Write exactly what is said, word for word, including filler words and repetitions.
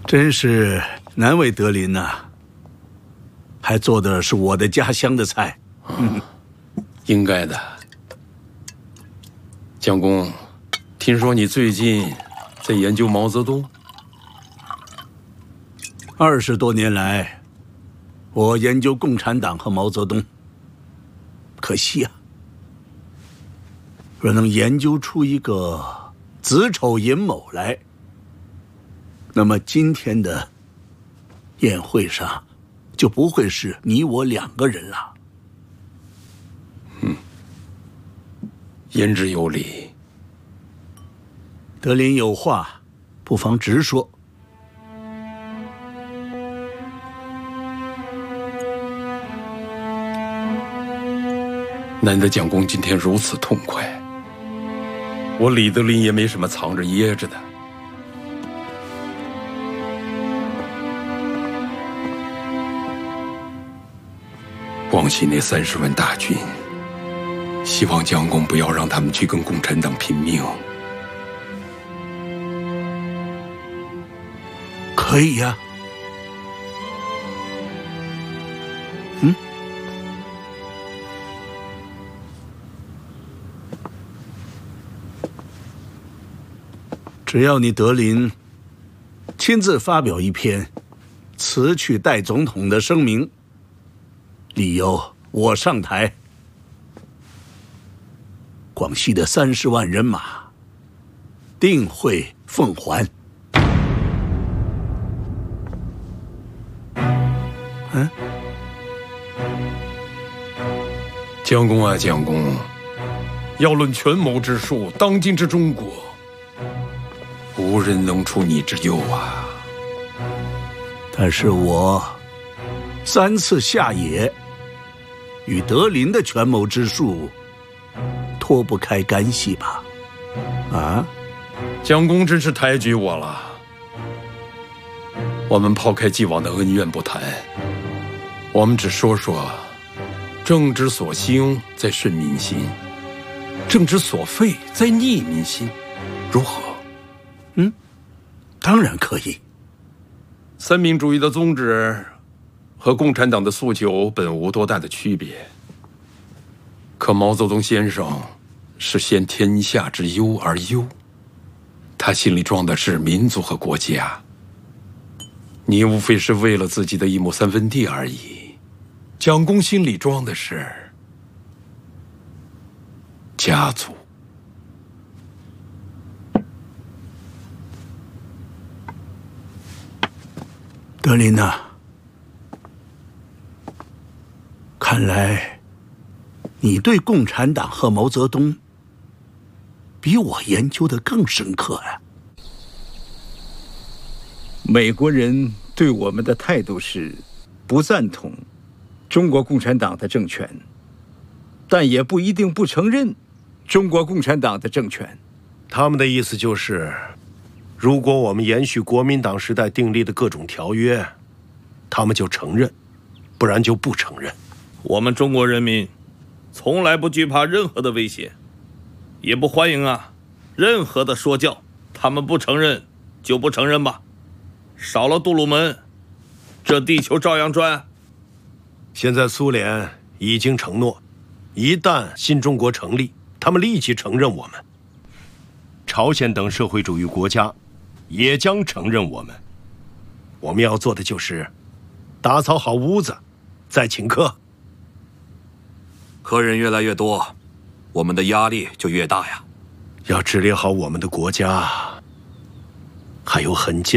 真是难为德林呐、啊，还做的是我的家乡的菜。 嗯，应该的。将公，听说你最近在研究毛泽东？ 二十多年来，我研究共产党和毛泽东。可惜啊，若能研究出一个子丑寅卯来，那么今天的宴会上就不会是你我两个人了。 嗯，言之有理。 德林有话，不妨直说。 难得蒋公今天如此痛快，我李德林也没什么藏着掖着的。广西那三十万大军，希望蒋公不要让他们去跟共产党拼命。 可以呀、啊。嗯。只要你德林亲自发表一篇辞去代总统的声明，理由我上台，广西的三十万人马定会奉还。嗯， 蒋公啊，蒋公，要论权谋之术，当今之中国，无人能出你之右啊！ 但是我三次下野，与德林的权谋之术脱不开干系吧？啊， 蒋公真是抬举我了。我们抛开既往的恩怨不谈，我们只说说，政之所兴在顺民心，政之所废在逆民心，如何？ 嗯，当然可以。 三民主义的宗旨和共产党的诉求本无多大的区别，可毛泽东先生是先天下之忧而忧，他心里装的是民族和国家。你无非是为了自己的一亩三分地而已，蒋公心里装的是家族。 德林呐、啊，看来你对共产党和毛泽东比我研究的更深刻呀、啊。 美国人对我们的态度是不赞同中国共产党的政权，但也不一定不承认中国共产党的政权。 他们的意思就是，如果我们延续国民党时代订立的各种条约，他们就承认，不然就不承认。 我们中国人民从来不惧怕任何的威胁，也不欢迎啊任何的说教。他们不承认就不承认吧，少了杜鲁门，这地球照样转。 现在苏联已经承诺，一旦新中国成立，他们立即承认我们。朝鲜等社会主义国家也将承认我们。我们要做的就是打扫好屋子，再请客。 客人越来越多，我们的压力就越大呀。 要治理好我们的国家，还有很艰